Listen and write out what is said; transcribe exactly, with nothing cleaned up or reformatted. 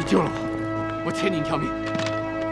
救了我，我欠您一条命。